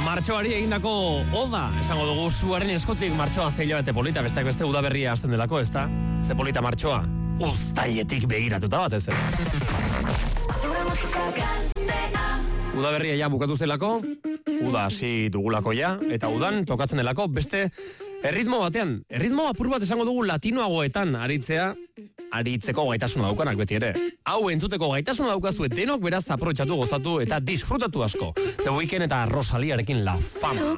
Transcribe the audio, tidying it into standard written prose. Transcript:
martxoari egindako oda, esango dugu zuaren eskotik martxoa zeila bete polita, besteak beste udaberria hasten delako, ez da? Ze polita martxoa, uztailetik begiratuta bat ez da. Udaberria ja bukatu zelako, uda hasi dugulako ja, eta udan tokatzen delako beste erritmo batean. Erritmo apur bat esango dugu latinoagoetan aritzeko gaitasuna daukanak beti ere. Hau entzuteko gaitasuna daukazue denok beraz aprobetxatu gozatu eta disfrutatu asko. The Weeknd eta Rosaliarekin La Fama.